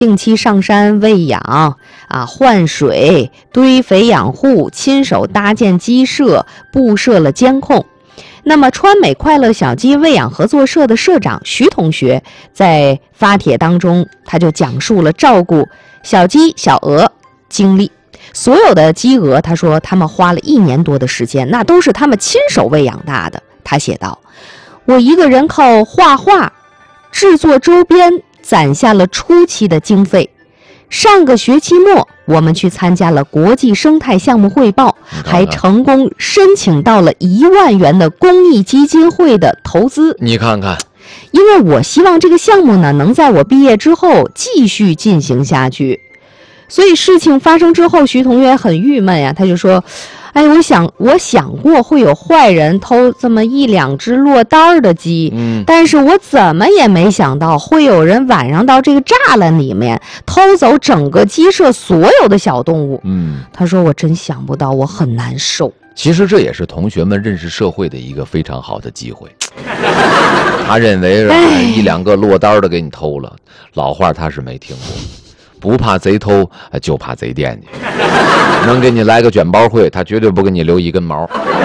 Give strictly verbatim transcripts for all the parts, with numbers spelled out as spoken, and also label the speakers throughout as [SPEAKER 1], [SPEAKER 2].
[SPEAKER 1] 定期上山喂养啊，换水、堆肥养护，亲手搭建鸡舍，布设了监控。那么川美快乐小鸡喂养合作社的社长徐同学在发帖当中，他就讲述了照顾小鸡小鹅经历。所有的鸡鹅，他说他们花了一年多的时间，那都是他们亲手喂养大的。他写道，我一个人靠画画制作周边攒下了初期的经费。上个学期末，我们去参加了国际生态项目汇报，还成功申请到了一万元的公益基金会的投资。
[SPEAKER 2] 你看看，
[SPEAKER 1] 因为我希望这个项目呢，能在我毕业之后继续进行下去。所以事情发生之后，徐同学很郁闷呀，他就说，哎，我想我想过会有坏人偷这么一两只落单的鸡，嗯，但是我怎么也没想到会有人晚上到这个栅栏里面偷走整个鸡舍所有的小动物。嗯，他说我真想不到，我很难受。
[SPEAKER 2] 其实这也是同学们认识社会的一个非常好的机会。他认为一两个落单的给你偷了，老话他是没听过。不怕贼偷，就怕贼惦记。能给你来个卷包会，他绝对不给你留一根毛。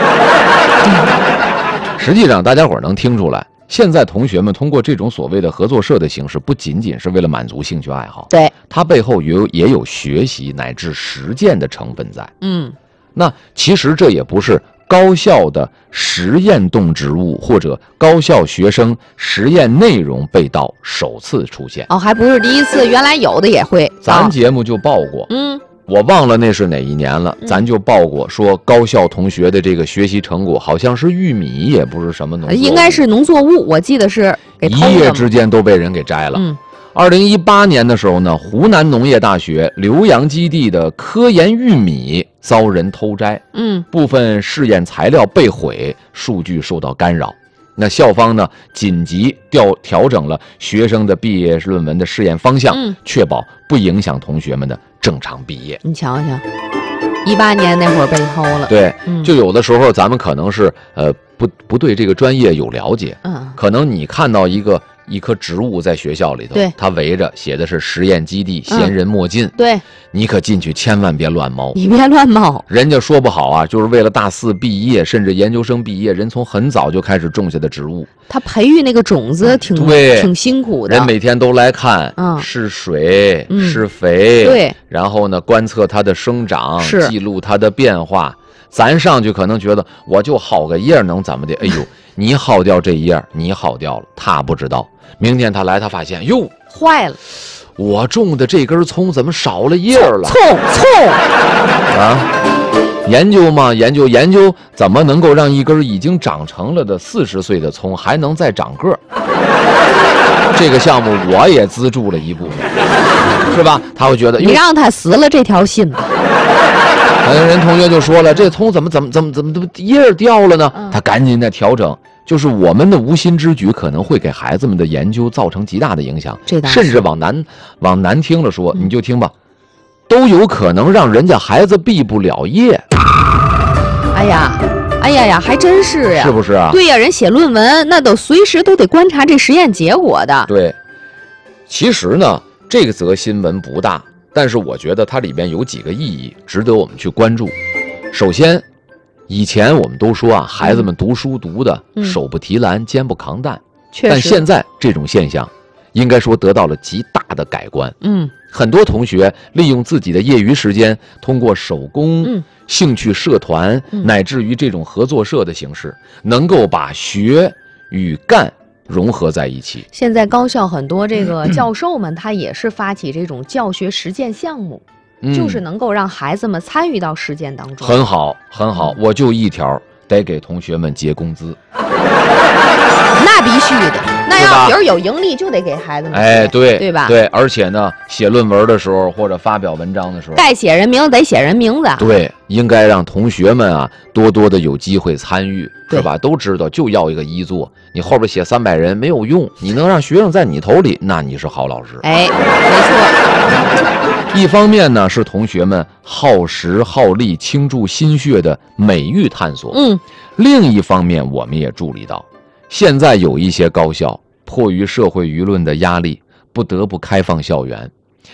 [SPEAKER 2] 实际上，大家伙能听出来，现在同学们通过这种所谓的合作社的形式，不仅仅是为了满足兴趣爱好，
[SPEAKER 1] 对，
[SPEAKER 2] 它背后有也有学习乃至实践的成分在。
[SPEAKER 1] 嗯，
[SPEAKER 2] 那其实这也不是高校的实验动植物或者高校学生实验内容被盗首次出现
[SPEAKER 1] 哦，还不是第一次，原来有的也会。
[SPEAKER 2] 咱节目就报过，
[SPEAKER 1] 嗯，
[SPEAKER 2] 我忘了那是哪一年了，咱就报过说高校同学的这个学习成果好像是玉米，也不是什么农作物，
[SPEAKER 1] 应该是农作物，我记得是给偷了，
[SPEAKER 2] 一夜之间都被人给摘了。
[SPEAKER 1] 嗯。
[SPEAKER 2] 二零一八年的时候呢，湖南农业大学浏阳基地的科研玉米遭人偷摘，
[SPEAKER 1] 嗯，
[SPEAKER 2] 部分试验材料被毁，数据受到干扰。那校方呢，紧急调调整了学生的毕业论文的试验方向，
[SPEAKER 1] 嗯，
[SPEAKER 2] 确保不影响同学们的正常毕业。
[SPEAKER 1] 你瞧瞧，一八年那会儿被偷了，
[SPEAKER 2] 对，
[SPEAKER 1] 嗯，
[SPEAKER 2] 就有的时候咱们可能是呃不不对这个专业有了解，
[SPEAKER 1] 嗯，
[SPEAKER 2] 可能你看到一个。一棵植物在学校里头，
[SPEAKER 1] 对，
[SPEAKER 2] 它围着写的是实验基地，闲人莫近。
[SPEAKER 1] 嗯、对，
[SPEAKER 2] 你可进去千万别乱猫，
[SPEAKER 1] 你别乱猫。
[SPEAKER 2] 人家说不好啊，就是为了大四毕业，甚至研究生毕业，人从很早就开始种下的植物。
[SPEAKER 1] 他培育那个种子挺
[SPEAKER 2] 对，
[SPEAKER 1] 挺辛苦的。
[SPEAKER 2] 人每天都来看，
[SPEAKER 1] 嗯，
[SPEAKER 2] 施水、
[SPEAKER 1] 嗯、
[SPEAKER 2] 施肥，
[SPEAKER 1] 对，
[SPEAKER 2] 然后呢，观测它的生长，
[SPEAKER 1] 是
[SPEAKER 2] 记录它的变化。咱上去可能觉得我就薅个叶能怎么的？哎呦，你薅掉这一叶，你薅掉了，他不知道。明天他来，他发现哟，
[SPEAKER 1] 坏了，
[SPEAKER 2] 我种的这根葱怎么少了叶了？
[SPEAKER 1] 葱葱
[SPEAKER 2] 啊！研究嘛，研究研究，怎么能够让一根已经长成了的四十岁的葱还能再长个儿？这个项目我也资助了一部分，是吧？他会觉得
[SPEAKER 1] 你让他死了这条心吧。
[SPEAKER 2] 人同学就说了，这葱怎么怎么怎么怎么怎么叶掉了呢？
[SPEAKER 1] 嗯、
[SPEAKER 2] 他赶紧在调整。就是我们的无心之举可能会给孩子们的研究造成极大的影响，甚至往难往难听了说，
[SPEAKER 1] 嗯、
[SPEAKER 2] 你就听吧，都有可能让人家孩子毕不了业。
[SPEAKER 1] 哎呀，哎呀呀，还真是呀，
[SPEAKER 2] 是不是啊？
[SPEAKER 1] 对呀，人写论文那都随时都得观察这实验结果的。
[SPEAKER 2] 对，其实呢，这个则新闻不大，但是我觉得它里边有几个意义值得我们去关注。首先，以前我们都说啊，孩子们读书读的、嗯、手不提篮，肩不扛担，
[SPEAKER 1] 确实。
[SPEAKER 2] 但现在这种现象，应该说得到了极大的改观。
[SPEAKER 1] 嗯，
[SPEAKER 2] 很多同学利用自己的业余时间，通过手工、
[SPEAKER 1] 嗯、
[SPEAKER 2] 兴趣社团、
[SPEAKER 1] 嗯，
[SPEAKER 2] 乃至于这种合作社的形式，能够把学与干融合在一起。
[SPEAKER 1] 现在高校很多这个教授们，他也是发起这种教学实践项目。
[SPEAKER 2] 嗯、
[SPEAKER 1] 就是能够让孩子们参与到实践当中。
[SPEAKER 2] 很好，很好，我就一条，得给同学们结工资。
[SPEAKER 1] 那必须的，那要比如有盈利，就得给孩子们。
[SPEAKER 2] 哎，对，
[SPEAKER 1] 对吧？
[SPEAKER 2] 对，而且呢，写论文的时候或者发表文章的时候，
[SPEAKER 1] 该写人名得写人名字。
[SPEAKER 2] 对，应该让同学们啊多多的有机会参与，是吧？都知道就要一个一作，你后边写三百人没有用，你能让学生在你头里，那你是好老师。
[SPEAKER 1] 哎，没错。
[SPEAKER 2] 一方面呢，是同学们耗时耗力倾注心血的美育探索。
[SPEAKER 1] 嗯，
[SPEAKER 2] 另一方面，我们也注意到，现在有一些高校迫于社会舆论的压力，不得不开放校园。